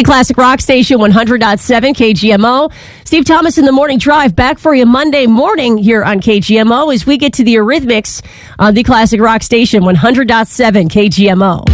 The Classic Rock Station, 100.7 KGMO. Steve Thomas in the Morning Drive, back for you Monday morning here on KGMO as we get to the Eurythmics on the Classic Rock Station, 100.7 KGMO.